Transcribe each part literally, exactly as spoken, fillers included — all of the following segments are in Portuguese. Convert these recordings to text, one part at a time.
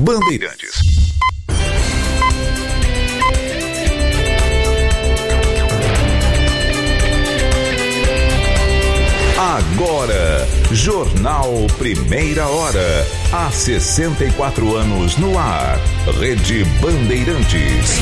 Bandeirantes. Agora, Jornal Primeira Hora. Há sessenta e quatro anos no ar. Rede Bandeirantes.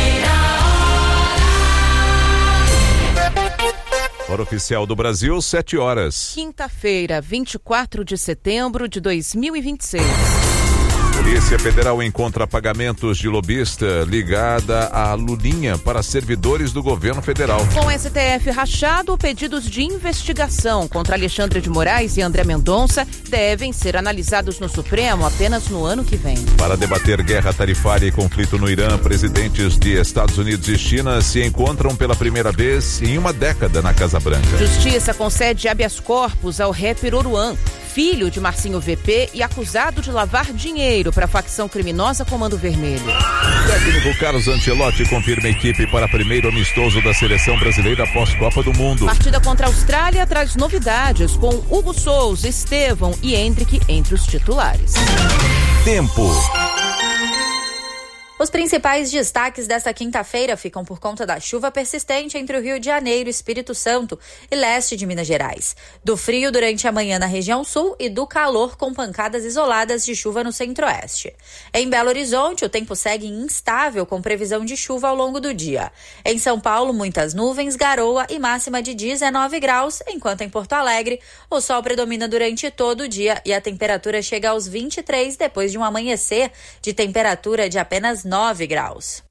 Hora oficial do Brasil, sete horas. Quinta-feira, vinte e quatro de setembro de dois mil e vinte e seis. Polícia Federal encontra pagamentos de lobista ligada à Lulinha para servidores do governo federal. Com o S T F rachado, pedidos de investigação contra Alexandre de Moraes e André Mendonça devem ser analisados no Supremo apenas no ano que vem. Para debater guerra tarifária e conflito no Irã, presidentes de Estados Unidos e China se encontram pela primeira vez em uma década na Casa Branca. Justiça concede habeas corpus ao rapper Oruan, filho de Marcinho V P e acusado de lavar dinheiro para a facção criminosa Comando Vermelho. Técnico Carlos Ancelotti confirma a equipe para primeiro amistoso da seleção brasileira após Copa do Mundo. Partida contra a Austrália traz novidades com Hugo Souza, Estevão e Hendrick entre os titulares. Tempo. Os principais destaques desta quinta-feira ficam por conta da chuva persistente entre o Rio de Janeiro, Espírito Santo e leste de Minas Gerais, do frio durante a manhã na região sul e do calor com pancadas isoladas de chuva no centro-oeste. Em Belo Horizonte, o tempo segue instável com previsão de chuva ao longo do dia. Em São Paulo, muitas nuvens, garoa e máxima de dezenove graus, enquanto em Porto Alegre, o sol predomina durante todo o dia e a temperatura chega aos vinte e três depois de um amanhecer de temperatura de apenas nove graus.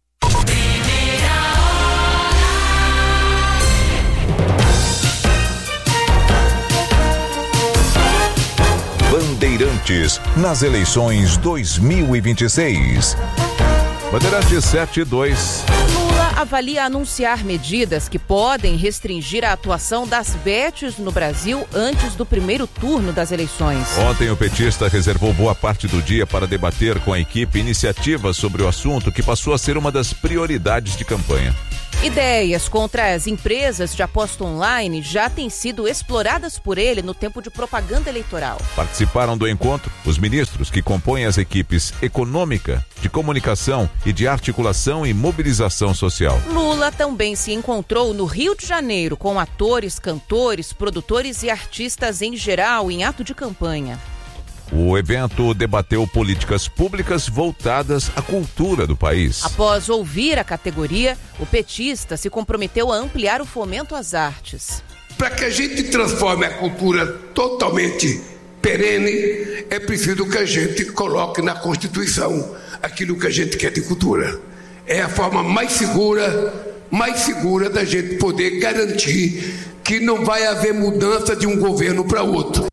Bandeirantes nas eleições dois mil e vinte e seis. Bandeirantes sete e dois. Lula avalia anunciar medidas que podem restringir a atuação das bets no Brasil antes do primeiro turno das eleições. Ontem o petista reservou boa parte do dia para debater com a equipe iniciativas sobre o assunto que passou a ser uma das prioridades de campanha. Ideias contra as empresas de aposta online já têm sido exploradas por ele no tempo de propaganda eleitoral. Participaram do encontro os ministros que compõem as equipes econômica, de comunicação e de articulação e mobilização social. Lula também se encontrou no Rio de Janeiro com atores, cantores, produtores e artistas em geral em ato de campanha. O evento debateu políticas públicas voltadas à cultura do país. Após ouvir a categoria, o petista se comprometeu a ampliar o fomento às artes. Para que a gente transforme a cultura totalmente perene, é preciso que a gente coloque na Constituição aquilo que a gente quer de cultura. É a forma mais segura, mais segura da gente poder garantir que não vai haver mudança de um governo para outro.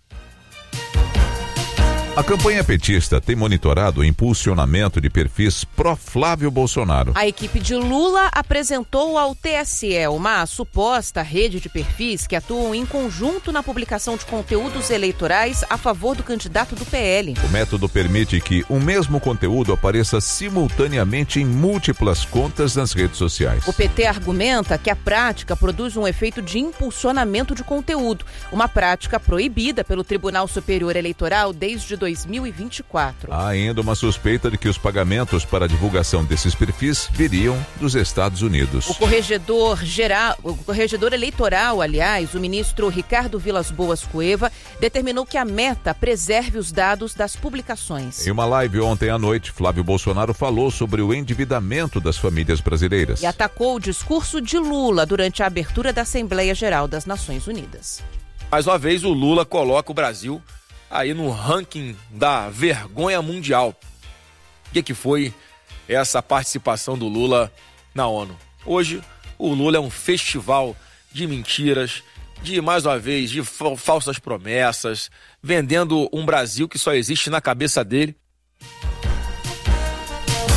A campanha petista tem monitorado o impulsionamento de perfis pró-Flávio Bolsonaro. A equipe de Lula apresentou ao T S E uma suposta rede de perfis que atuam em conjunto na publicação de conteúdos eleitorais a favor do candidato do P L. O método permite que o mesmo conteúdo apareça simultaneamente em múltiplas contas nas redes sociais. O P T argumenta que a prática produz um efeito de impulsionamento de conteúdo, uma prática proibida pelo Tribunal Superior Eleitoral desde dois mil e vinte e quatro. Há ainda uma suspeita de que os pagamentos para a divulgação desses perfis viriam dos Estados Unidos. O corregedor geral, o corregedor eleitoral, aliás, o ministro Ricardo Vilas Boas Cueva, determinou que a Meta preserve os dados das publicações. Em uma live ontem à noite, Flávio Bolsonaro falou sobre o endividamento das famílias brasileiras. E atacou o discurso de Lula durante a abertura da Assembleia Geral das Nações Unidas. Mais uma vez, o Lula coloca o Brasil aí no ranking da vergonha mundial. O que, que foi essa participação do Lula na ONU? Hoje, o Lula é um festival de mentiras, de, mais uma vez, de fa- falsas promessas, vendendo um Brasil que só existe na cabeça dele.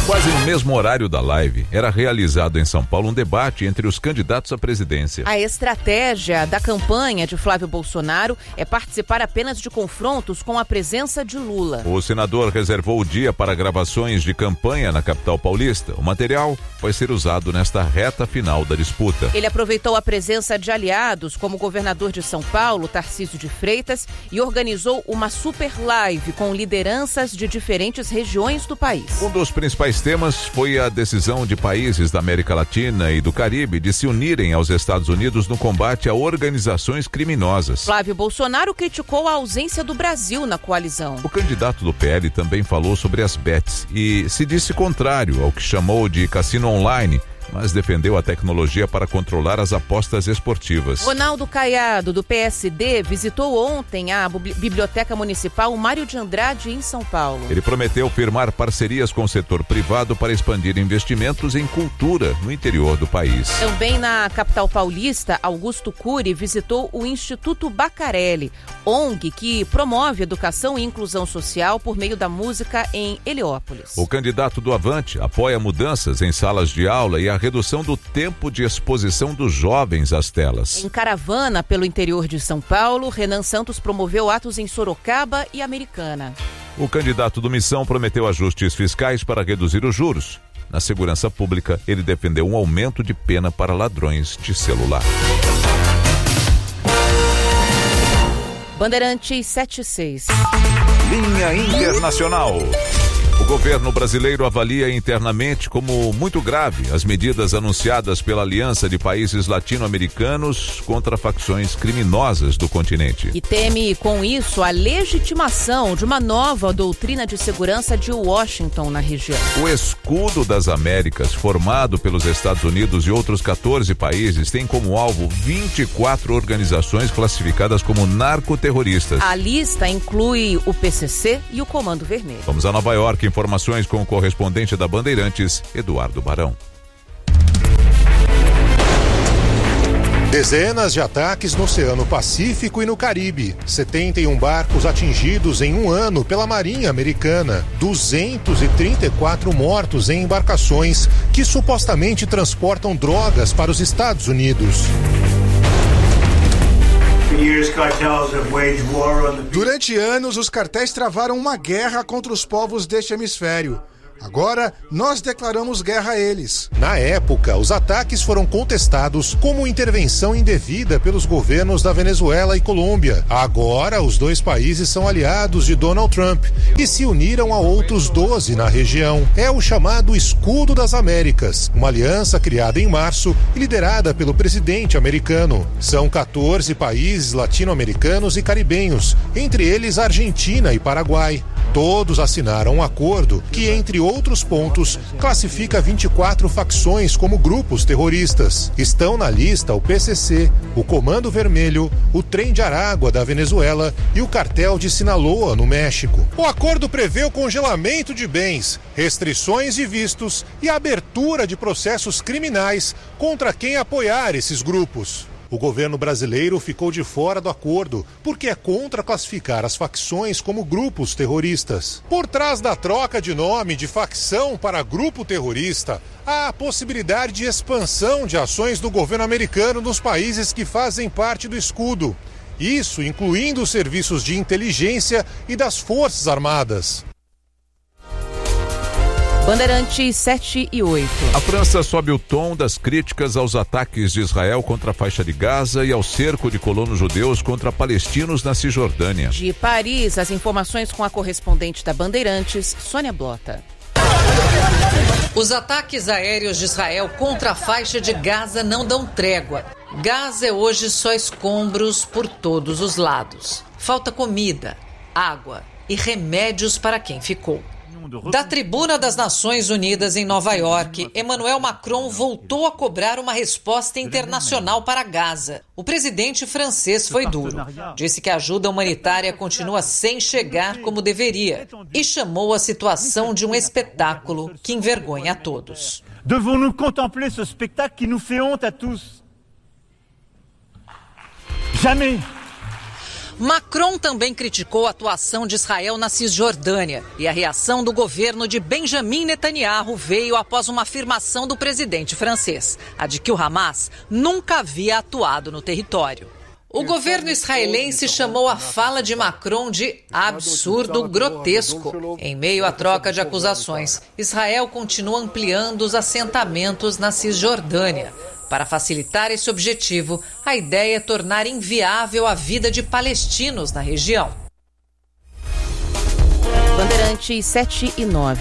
Quase no mesmo horário da live, era realizado em São Paulo um debate entre os candidatos à presidência. A estratégia da campanha de Flávio Bolsonaro é participar apenas de confrontos com a presença de Lula. O senador reservou o dia para gravações de campanha na capital paulista. O material vai ser usado nesta reta final da disputa. Ele aproveitou a presença de aliados, como o governador de São Paulo, Tarcísio de Freitas, e organizou uma super live com lideranças de diferentes regiões do país. Um dos principais temas foi a decisão de países da América Latina e do Caribe de se unirem aos Estados Unidos no combate a organizações criminosas. Flávio Bolsonaro criticou a ausência do Brasil na coalizão. O candidato do P L também falou sobre as bets e se disse contrário ao que chamou de cassino online, mas defendeu a tecnologia para controlar as apostas esportivas. Ronaldo Caiado, do P S D, visitou ontem a Biblioteca Municipal Mário de Andrade, em São Paulo. Ele prometeu firmar parcerias com o setor privado para expandir investimentos em cultura no interior do país. Também na capital paulista, Augusto Cury visitou o Instituto Bacarelli, O N G que promove educação e inclusão social por meio da música em Heliópolis. O candidato do Avante apoia mudanças em salas de aula e a redução do tempo de exposição dos jovens às telas. Em caravana pelo interior de São Paulo, Renan Santos promoveu atos em Sorocaba e Americana. O candidato do Missão prometeu ajustes fiscais para reduzir os juros. Na segurança pública, ele defendeu um aumento de pena para ladrões de celular. Bandeirantes setenta e seis. Linha Internacional. O governo brasileiro avalia internamente como muito grave as medidas anunciadas pela Aliança de Países Latino-Americanos contra facções criminosas do continente. E teme, com isso, a legitimação de uma nova doutrina de segurança de Washington na região. O Escudo das Américas, formado pelos Estados Unidos e outros quatorze países, tem como alvo vinte e quatro organizações classificadas como narcoterroristas. A lista inclui o P C C e o Comando Vermelho. Vamos a Nova York. Informações com o correspondente da Bandeirantes, Eduardo Barão. Dezenas de ataques no Oceano Pacífico e no Caribe. setenta e um barcos atingidos em um ano pela Marinha Americana. duzentos e trinta e quatro mortos em embarcações que supostamente transportam drogas para os Estados Unidos. Durante anos, os cartéis travaram uma guerra contra os povos deste hemisfério. Agora, nós declaramos guerra a eles. Na época, os ataques foram contestados como intervenção indevida pelos governos da Venezuela e Colômbia. Agora, os dois países são aliados de Donald Trump e se uniram a outros doze na região. É o chamado Escudo das Américas, uma aliança criada em março e liderada pelo presidente americano. São quatorze países latino-americanos e caribenhos, entre eles Argentina e Paraguai. Todos assinaram um acordo que, entre outros pontos, classifica vinte e quatro facções como grupos terroristas. Estão na lista o P C C, o Comando Vermelho, o Trem de Aragua da Venezuela e o Cartel de Sinaloa, no México. O acordo prevê o congelamento de bens, restrições de vistos e abertura de processos criminais contra quem apoiar esses grupos. O governo brasileiro ficou de fora do acordo porque é contra classificar as facções como grupos terroristas. Por trás da troca de nome de facção para grupo terrorista, há a possibilidade de expansão de ações do governo americano nos países que fazem parte do escudo. Isso incluindo os serviços de inteligência e das Forças Armadas. Bandeirantes sete e oito. A França sobe o tom das críticas aos ataques de Israel contra a faixa de Gaza e ao cerco de colonos judeus contra palestinos na Cisjordânia. De Paris, as informações com a correspondente da Bandeirantes, Sônia Blota. Os ataques aéreos de Israel contra a faixa de Gaza não dão trégua. Gaza é hoje só escombros por todos os lados. Falta comida, água e remédios para quem ficou. Da tribuna das Nações Unidas em Nova York, Emmanuel Macron voltou a cobrar uma resposta internacional para Gaza. O presidente francês foi duro. Disse que a ajuda humanitária continua sem chegar como deveria e chamou a situação de um espetáculo que envergonha a todos. Devons-nous contempler ce spectacle qui nous fait honte à tous? Jamais! Macron também criticou a atuação de Israel na Cisjordânia. E a reação do governo de Benjamin Netanyahu veio após uma afirmação do presidente francês, a de que o Hamas nunca havia atuado no território. O governo israelense chamou a fala de Macron de absurdo grotesco. Em meio à troca de acusações, Israel continua ampliando os assentamentos na Cisjordânia. Para facilitar esse objetivo, a ideia é tornar inviável a vida de palestinos na região. Bandeirantes sete e nove.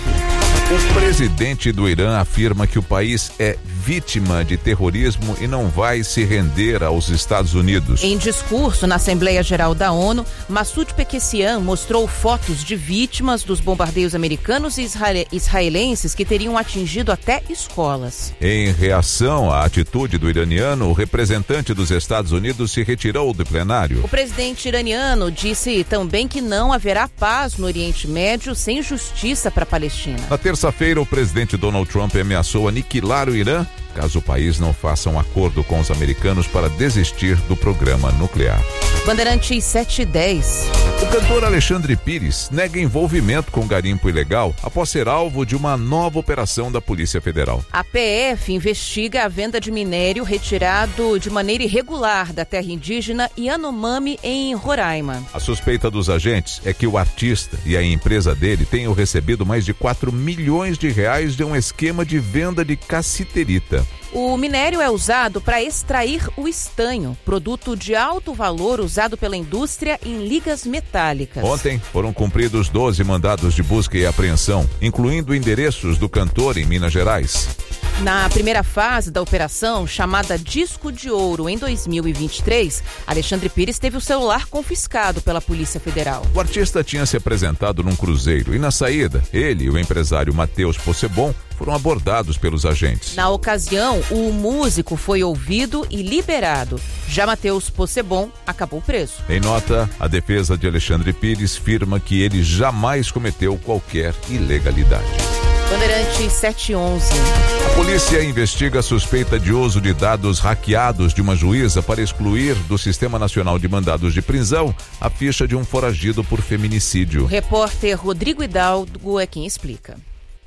O presidente do Irã afirma que o país é vítima de terrorismo e não vai se render aos Estados Unidos. Em discurso na Assembleia Geral da ONU, Massoud Pekessian mostrou fotos de vítimas dos bombardeios americanos e israel- israelenses que teriam atingido até escolas. Em reação à atitude do iraniano, o representante dos Estados Unidos se retirou do plenário. O presidente iraniano disse também que não haverá paz no Oriente Médio sem justiça para a Palestina. Na terça-feira, o presidente Donald Trump ameaçou aniquilar o Irã caso o país não faça um acordo com os americanos para desistir do programa nuclear. Bandeirantes sete e dez. O cantor Alexandre Pires nega envolvimento com garimpo ilegal após ser alvo de uma nova operação da Polícia Federal. A P F investiga a venda de minério retirado de maneira irregular da terra indígena Yanomami, em Roraima. A suspeita dos agentes é que o artista e a empresa dele tenham recebido mais de quatro milhões de reais de um esquema de venda de cassiterita. O minério é usado para extrair o estanho, produto de alto valor usado pela indústria em ligas metálicas. Ontem foram cumpridos doze mandados de busca e apreensão, incluindo endereços do cantor em Minas Gerais. Na primeira fase da operação, chamada Disco de Ouro em dois mil e vinte e três, Alexandre Pires teve o celular confiscado pela Polícia Federal. O artista tinha se apresentado num cruzeiro e na saída, ele e o empresário Matheus Possebon foram abordados pelos agentes. Na ocasião, o músico foi ouvido e liberado. Já Matheus Possebon acabou preso. Em nota, a defesa de Alexandre Pires afirma que ele jamais cometeu qualquer ilegalidade. Bandeirantes sete e onze. A polícia investiga a suspeita de uso de dados hackeados de uma juíza para excluir do Sistema Nacional de Mandados de Prisão a ficha de um foragido por feminicídio. O repórter Rodrigo Hidalgo é quem explica.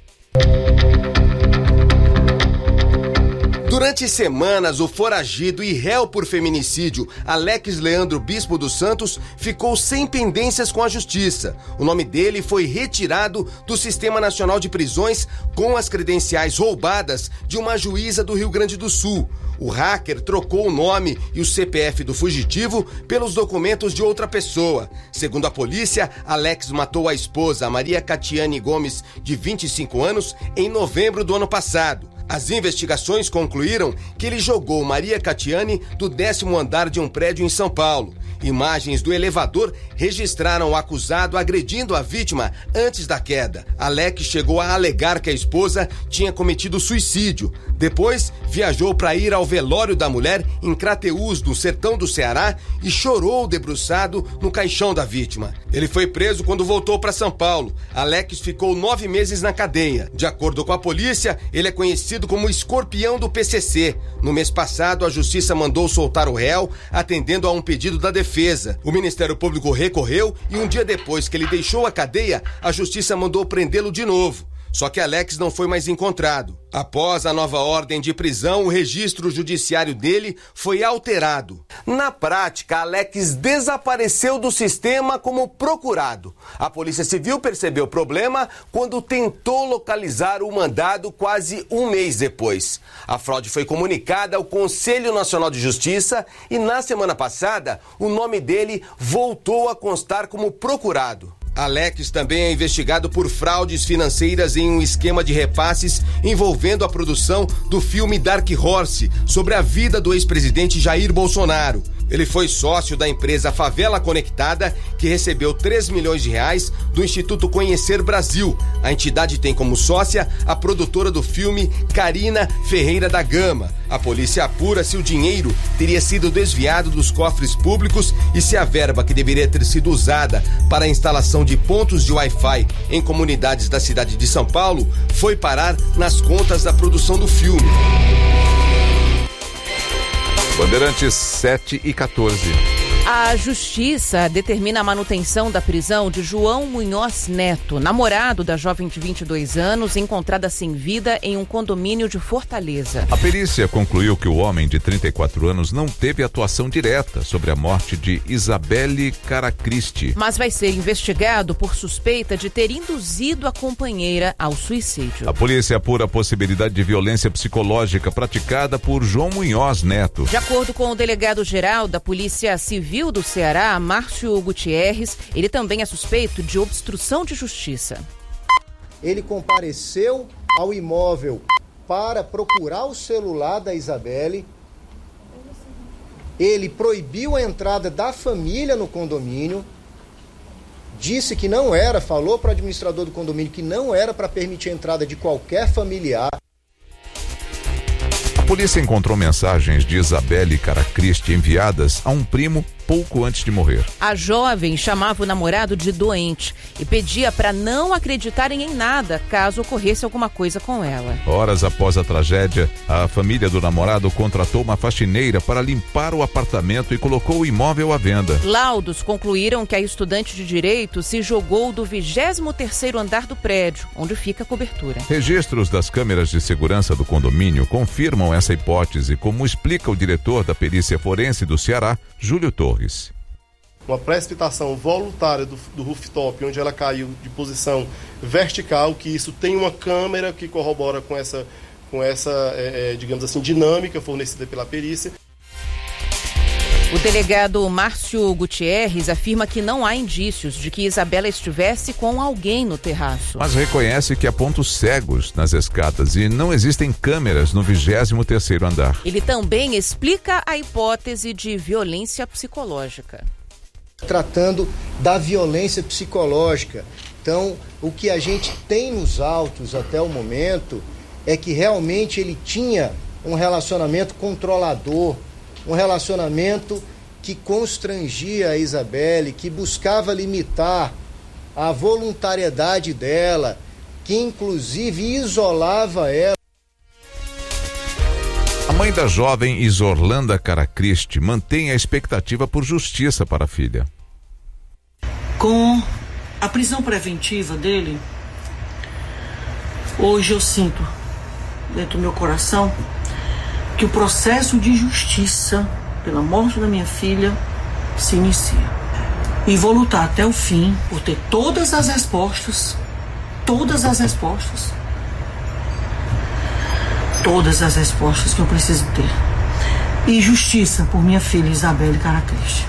Durante semanas, o foragido e réu por feminicídio Alex Leandro Bispo dos Santos ficou sem pendências com a justiça. O nome dele foi retirado do Sistema Nacional de Prisões com as credenciais roubadas de uma juíza do Rio Grande do Sul. O hacker trocou o nome e o C P F do fugitivo pelos documentos de outra pessoa. Segundo a polícia, Alex matou a esposa, Maria Catiane Gomes, de vinte e cinco anos, em novembro do ano passado. As investigações concluíram que ele jogou Maria Catiane do décimo andar de um prédio em São Paulo. Imagens do elevador registraram o acusado agredindo a vítima antes da queda. Alex chegou a alegar que a esposa tinha cometido suicídio. Depois, viajou para ir ao velório da mulher em Crateús, no sertão do Ceará, e chorou debruçado no caixão da vítima. Ele foi preso quando voltou para São Paulo. Alex ficou nove meses na cadeia. De acordo com a polícia, ele é conhecido como escorpião do P C C. No mês passado, a justiça mandou soltar o réu, atendendo a um pedido da defesa. O Ministério Público recorreu e um dia depois que ele deixou a cadeia, a justiça mandou prendê-lo de novo. Só que Alex não foi mais encontrado. Após a nova ordem de prisão, o registro judiciário dele foi alterado. Na prática, Alex desapareceu do sistema como procurado. A Polícia Civil percebeu o problema quando tentou localizar o mandado quase um mês depois. A fraude foi comunicada ao Conselho Nacional de Justiça e na semana passada, o nome dele voltou a constar como procurado. Alex também é investigado por fraudes financeiras em um esquema de repasses envolvendo a produção do filme Dark Horse, sobre a vida do ex-presidente Jair Bolsonaro. Ele foi sócio da empresa Favela Conectada, que recebeu três milhões de reais do Instituto Conhecer Brasil. A entidade tem como sócia a produtora do filme, Karina Ferreira da Gama. A polícia apura se o dinheiro teria sido desviado dos cofres públicos e se a verba que deveria ter sido usada para a instalação de pontos de Wi-Fi em comunidades da cidade de São Paulo foi parar nas contas da produção do filme. Bandeirantes sete e quatorze. A Justiça determina a manutenção da prisão de João Munhoz Neto, namorado da jovem de vinte e dois anos, encontrada sem vida em um condomínio de Fortaleza. A perícia concluiu que o homem de trinta e quatro anos não teve atuação direta sobre a morte de Isabelle Caracristi. Mas vai ser investigado por suspeita de ter induzido a companheira ao suicídio. A polícia apura a possibilidade de violência psicológica praticada por João Munhoz Neto. De acordo com o delegado-geral da Polícia Civil do Ceará, Márcio Gutierrez, ele também é suspeito de obstrução de justiça. Ele compareceu ao imóvel para procurar o celular da Isabelle. Ele proibiu a entrada da família no condomínio. Disse que não era, falou para o administrador do condomínio que não era para permitir a entrada de qualquer familiar. A polícia encontrou mensagens de Isabelle Caracristi enviadas a um primo pouco antes de morrer. A jovem chamava o namorado de doente e pedia para não acreditarem em nada caso ocorresse alguma coisa com ela. Horas após a tragédia, a família do namorado contratou uma faxineira para limpar o apartamento e colocou o imóvel à venda. Laudos concluíram que a estudante de direito se jogou do vigésimo terceiro andar do prédio, onde fica a cobertura. Registros das câmeras de segurança do condomínio confirmam essa hipótese, como explica o diretor da perícia forense do Ceará, Júlio Torres. Uma precipitação voluntária do, do rooftop, onde ela caiu de posição vertical, que isso tem uma câmera que corrobora com essa, com essa é, é, digamos assim, dinâmica fornecida pela perícia. O delegado Márcio Gutierrez afirma que não há indícios de que Isabela estivesse com alguém no terraço. Mas reconhece que há pontos cegos nas escadas e não existem câmeras no vigésimo terceiro andar. Ele também explica a hipótese de violência psicológica. Tratando da violência psicológica. Então, o que a gente tem nos autos até o momento é que realmente ele tinha um relacionamento controlador, um relacionamento que constrangia a Isabelle, que buscava limitar a voluntariedade dela, que inclusive isolava ela. A mãe da jovem Isorlanda Caracristi mantém a expectativa por justiça para a filha. Com a prisão preventiva dele, hoje eu sinto dentro do meu coração que o processo de justiça pela morte da minha filha se inicia. E vou lutar até o fim por ter todas as respostas, todas as respostas, todas as respostas que eu preciso ter. E justiça por minha filha Isabelle Caracristi.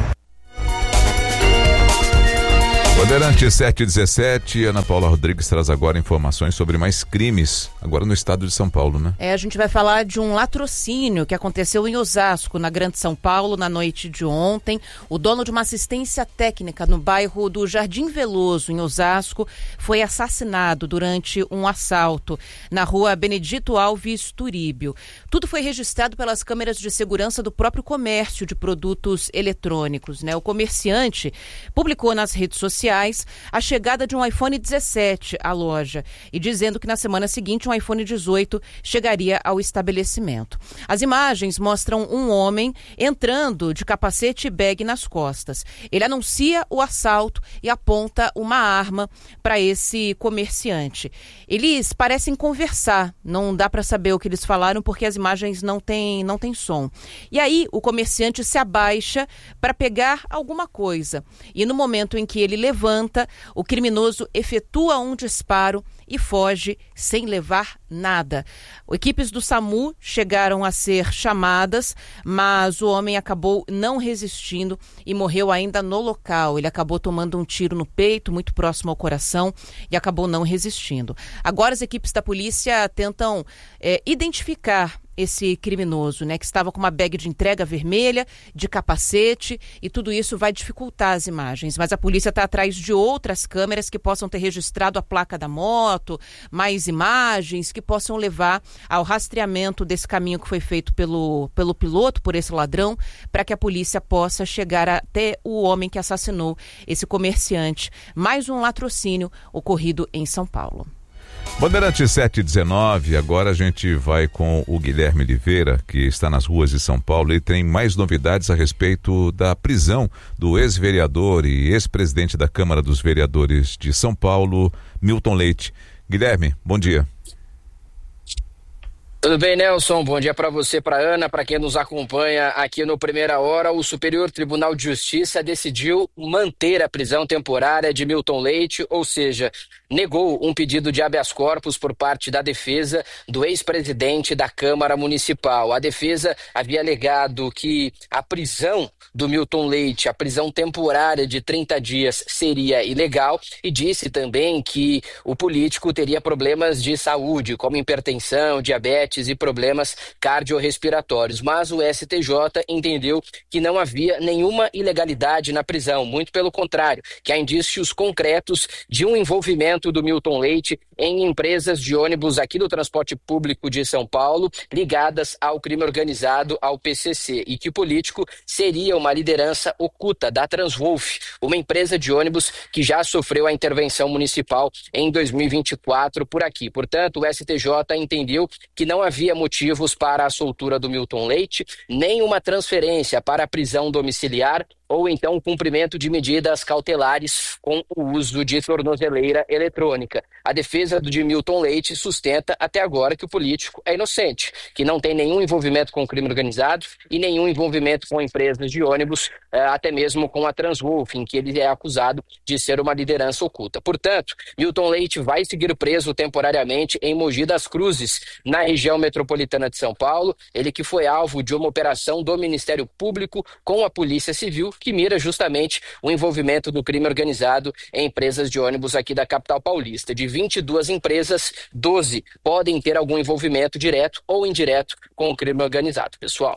Bandeirante sete dezessete, Ana Paula Rodrigues traz agora informações sobre mais crimes, agora no estado de São Paulo, né? É, a gente vai falar de um latrocínio que aconteceu em Osasco, na Grande São Paulo, na noite de ontem. O dono de uma assistência técnica no bairro do Jardim Veloso, em Osasco, foi assassinado durante um assalto na rua Benedito Alves Turíbio. Tudo foi registrado pelas câmeras de segurança do próprio comércio de produtos eletrônicos, né? O comerciante publicou nas redes sociais a chegada de um iPhone dezessete à loja e dizendo que na semana seguinte um iPhone dezoito chegaria ao estabelecimento. As imagens mostram um homem entrando de capacete e bag nas costas. Ele anuncia o assalto e aponta uma arma para esse comerciante. Eles parecem conversar, não dá para saber o que eles falaram porque as imagens não têm, não têm som. E aí o comerciante se abaixa para pegar alguma coisa e no momento em que ele levanta, o criminoso efetua um disparo e foge sem levar nada. Equipes do SAMU chegaram a ser chamadas, mas o homem acabou não resistindo e morreu ainda no local. Ele acabou tomando um tiro no peito, muito próximo ao coração, e acabou não resistindo. Agora as equipes da polícia tentam é, identificar esse criminoso, né, que estava com uma bag de entrega vermelha, de capacete, e tudo isso vai dificultar as imagens. Mas a polícia está atrás de outras câmeras que possam ter registrado a placa da moto, mais imagens que possam levar ao rastreamento desse caminho que foi feito pelo, pelo piloto, por esse ladrão, para que a polícia possa chegar até o homem que assassinou esse comerciante. Mais um latrocínio ocorrido em São Paulo. Bandeirante sete e dezenove, agora a gente vai com o Guilherme Oliveira, que está nas ruas de São Paulo e tem mais novidades a respeito da prisão do ex-vereador e ex-presidente da Câmara dos Vereadores de São Paulo, Milton Leite. Guilherme, bom dia. Tudo bem, Nelson? Bom dia para você, para Ana, para quem nos acompanha aqui no Primeira Hora. O Superior Tribunal de Justiça decidiu manter a prisão temporária de Milton Leite, ou seja, negou um pedido de habeas corpus por parte da defesa do ex-presidente da Câmara Municipal. A defesa havia alegado que a prisão do Milton Leite, a prisão temporária de trinta dias, seria ilegal e disse também que o político teria problemas de saúde, como hipertensão, diabetes e problemas cardiorrespiratórios, mas o S T J entendeu que não havia nenhuma ilegalidade na prisão, muito pelo contrário, que há indícios concretos de um envolvimento do Milton Leite em empresas de ônibus aqui do transporte público de São Paulo, ligadas ao crime organizado, ao P C C, e que o político seria uma liderança oculta da Transwolf, uma empresa de ônibus que já sofreu a intervenção municipal em dois mil e vinte e quatro por aqui. Portanto, o S T J entendeu que não havia motivos para a soltura do Milton Leite, nem uma transferência para a prisão domiciliar ou então o cumprimento de medidas cautelares com o uso de tornozeleira eletrônica. A defesa do de Milton Leite sustenta até agora que o político é inocente, que não tem nenhum envolvimento com o crime organizado e nenhum envolvimento com empresas de ônibus, até mesmo com a Transwolf, em que ele é acusado de ser uma liderança oculta. Portanto, Milton Leite vai seguir preso temporariamente em Mogi das Cruzes, na região metropolitana de São Paulo, ele que foi alvo de uma operação do Ministério Público com a Polícia Civil, que mira justamente o envolvimento do crime organizado em empresas de ônibus aqui da capital paulista. De vinte e duas empresas, doze podem ter algum envolvimento direto ou indireto com o crime organizado. Pessoal.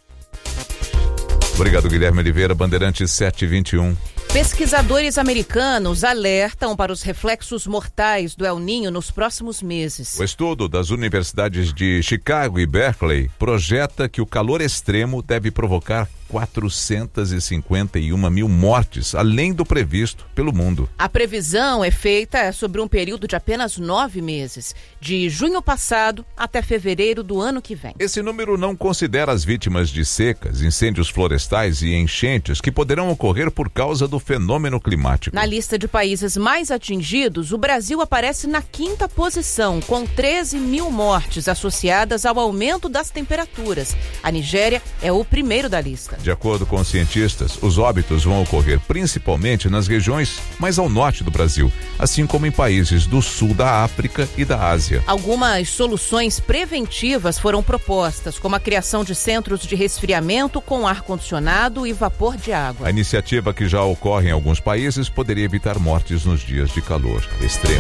Obrigado, Guilherme Oliveira, Bandeirante sete e vinte e um. Pesquisadores americanos alertam para os reflexos mortais do El Niño nos próximos meses. O estudo das universidades de Chicago e Berkeley projeta que o calor extremo deve provocar quatrocentas e cinquenta e uma mil mortes, além do previsto pelo mundo. A previsão é feita sobre um período de apenas nove meses, de junho passado até fevereiro do ano que vem. Esse número não considera as vítimas de secas, incêndios florestais e enchentes que poderão ocorrer por causa do fenômeno climático. Na lista de países mais atingidos, o Brasil aparece na quinta posição, com treze mil mortes associadas ao aumento das temperaturas. A Nigéria é o primeiro da lista. De acordo com os cientistas, os óbitos vão ocorrer principalmente nas regiões mais ao norte do Brasil, assim como em países do sul da África e da Ásia. Algumas soluções preventivas foram propostas, como a criação de centros de resfriamento com ar-condicionado e vapor de água. A iniciativa, que já ocorre em alguns países, poderia evitar mortes nos dias de calor extremo.